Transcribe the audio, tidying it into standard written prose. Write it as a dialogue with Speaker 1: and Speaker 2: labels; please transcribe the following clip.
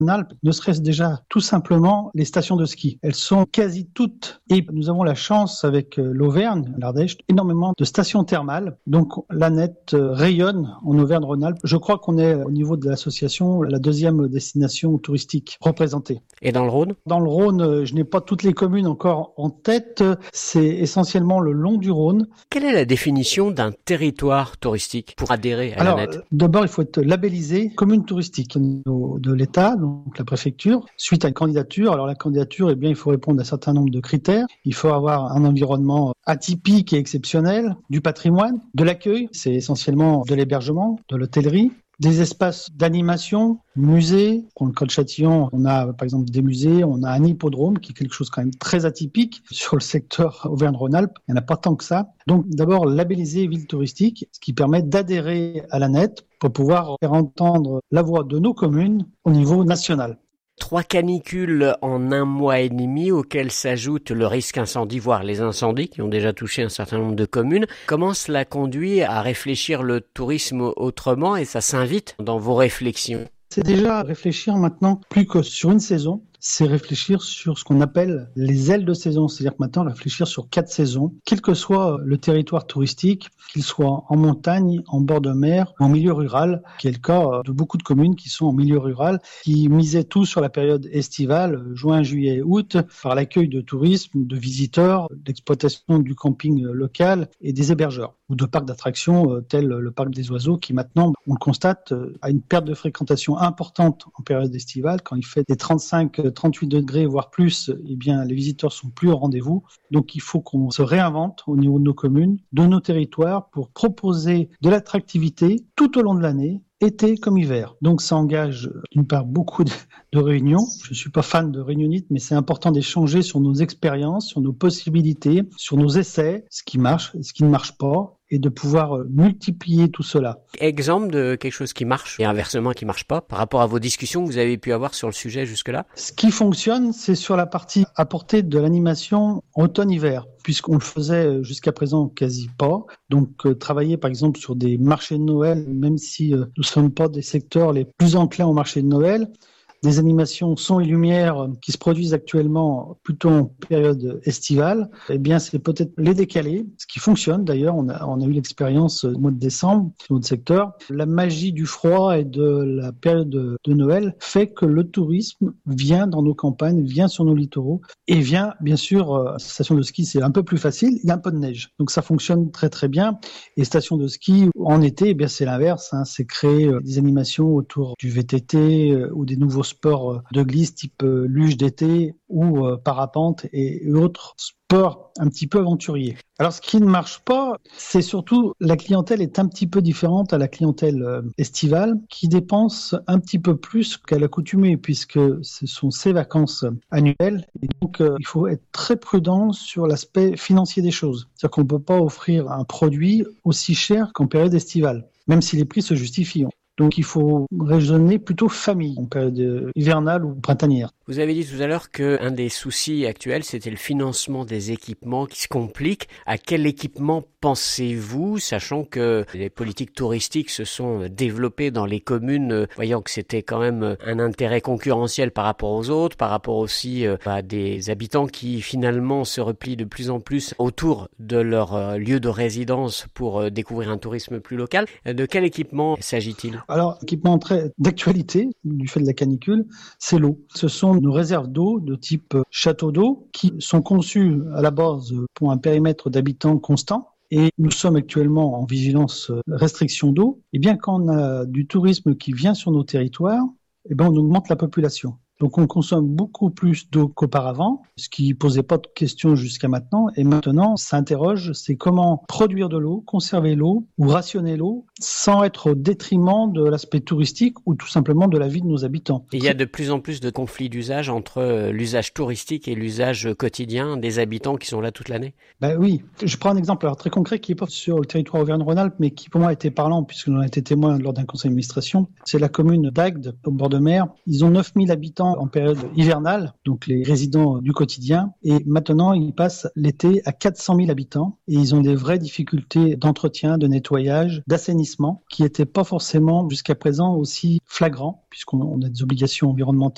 Speaker 1: Auvergne-Rhône-Alpes, ne serait-ce déjà tout simplement les stations de ski. Elles sont quasi toutes, et nous avons la chance avec l'Auvergne, l'Ardèche, énormément de stations thermales. Donc l'Aneth rayonne en Auvergne-Rhône-Alpes. Je crois qu'on est au niveau de l'association la deuxième destination touristique représentée.
Speaker 2: Et dans le Rhône ?
Speaker 1: Dans le Rhône, je n'ai pas toutes les communes encore en tête. C'est essentiellement le long du Rhône.
Speaker 2: Quelle est la définition d'un territoire touristique pour adhérer à l'Aneth ?
Speaker 1: D'abord, il faut être labellisé commune touristique de l'État, donc la préfecture, suite à une candidature. Alors la candidature, il faut répondre à un certain nombre de critères. Il faut avoir un environnement atypique et exceptionnel, du patrimoine, de l'accueil, c'est essentiellement de l'hébergement, de l'hôtellerie, des espaces d'animation, musées. Pour le Col-Châtillon, on a par exemple des musées, on a un hippodrome qui est quelque chose quand même très atypique sur le secteur Auvergne-Rhône-Alpes. Il n'y en a pas tant que ça. Donc d'abord labelliser ville touristique, ce qui permet d'adhérer à l'Aneth pour pouvoir faire entendre la voix de nos communes au niveau national.
Speaker 2: 3 canicules en 1 mois et demi auxquelles s'ajoute le risque incendie, voire les incendies qui ont déjà touché un certain nombre de communes. Comment cela conduit à réfléchir le tourisme autrement et ça s'invite dans vos réflexions ?
Speaker 1: C'est déjà réfléchir maintenant plus que sur une saison. C'est réfléchir sur ce qu'on appelle les ailes de saison. C'est-à-dire que maintenant, réfléchir sur 4 saisons, quel que soit le territoire touristique, qu'il soit en montagne, en bord de mer, en milieu rural, qui est le cas de beaucoup de communes qui sont en milieu rural, qui misaient tout sur la période estivale, juin, juillet, août, par l'accueil de tourisme, de visiteurs, d'exploitation du camping local et des hébergeurs, ou de parcs d'attractions tels le parc des oiseaux, qui maintenant, on le constate, a une perte de fréquentation importante en période estivale. Quand il fait des 38 degrés, voire plus, les visiteurs sont plus au rendez-vous. Donc, il faut qu'on se réinvente au niveau de nos communes, de nos territoires, pour proposer de l'attractivité tout au long de l'année, été comme hiver. Donc, ça engage, d'une part, beaucoup de réunions. Je ne suis pas fan de réunionnite, mais c'est important d'échanger sur nos expériences, sur nos possibilités, sur nos essais, ce qui marche, ce qui ne marche pas, et de pouvoir multiplier tout cela.
Speaker 2: Exemple de quelque chose qui marche et inversement qui marche pas par rapport à vos discussions que vous avez pu avoir sur le sujet jusque-là?
Speaker 1: Ce qui fonctionne, c'est sur la partie apporter de l'animation automne-hiver, puisqu'on le faisait jusqu'à présent quasi pas. Donc travailler par exemple sur des marchés de Noël, même si nous ne sommes pas des secteurs les plus enclins au marché de Noël, des animations son et lumière qui se produisent actuellement plutôt en période estivale, c'est peut-être les décaler, ce qui fonctionne d'ailleurs. On a eu l'expérience au mois de décembre dans notre secteur. La magie du froid et de la période de Noël fait que le tourisme vient dans nos campagnes, vient sur nos littoraux et vient, bien sûr, station de ski, c'est un peu plus facile, il y a un peu de neige. Donc ça fonctionne très très bien. Et station de ski, en été, c'est l'inverse, c'est créer des animations autour du VTT ou des nouveaux sports de glisse type luge d'été ou parapente et autres sports un petit peu aventuriers. Alors ce qui ne marche pas, c'est surtout la clientèle est un petit peu différente à la clientèle estivale qui dépense un petit peu plus qu'à l'accoutumée puisque ce sont ses vacances annuelles et donc il faut être très prudent sur l'aspect financier des choses. C'est-à-dire qu'on ne peut pas offrir un produit aussi cher qu'en période estivale, même si les prix se justifient. Donc il faut raisonner plutôt famille en période hivernale ou printanière.
Speaker 2: Vous avez dit tout à l'heure qu'un des soucis actuels, c'était le financement des équipements qui se complique. À quel équipement pensez-vous, sachant que les politiques touristiques se sont développées dans les communes, voyant que c'était quand même un intérêt concurrentiel par rapport aux autres, par rapport aussi à des habitants qui finalement se replient de plus en plus autour de leur lieu de résidence pour découvrir un tourisme plus local. De quel équipement s'agit-il ?
Speaker 1: Alors, équipement très d'actualité du fait de la canicule, c'est l'eau. Ce sont nos réserves d'eau de type château d'eau qui sont conçues à la base pour un périmètre d'habitants constant. Et nous sommes actuellement en vigilance restriction d'eau. Et bien quand on a du tourisme qui vient sur nos territoires, on augmente la population. Donc on consomme beaucoup plus d'eau qu'auparavant, ce qui posait pas de questions jusqu'à maintenant. Et maintenant, ça interroge, c'est comment produire de l'eau, conserver l'eau ou rationner l'eau sans être au détriment de l'aspect touristique ou tout simplement de la vie de nos habitants.
Speaker 2: Et il y a de plus en plus de conflits d'usage entre l'usage touristique et l'usage quotidien des habitants qui sont là toute l'année.
Speaker 1: Oui, je prends un exemple très concret qui est pas sur le territoire Auvergne-Rhône-Alpes, mais qui pour moi a été parlant puisque l'on a été témoin lors d'un conseil d'administration. C'est la commune d'Agde, au bord de mer. Ils ont 9000 habitants en période hivernale, donc les résidents du quotidien, et maintenant ils passent l'été à 400 000 habitants et ils ont des vraies difficultés d'entretien, de nettoyage, d'assainissement qui n'étaient pas forcément jusqu'à présent aussi flagrants puisqu'on a des obligations environnementales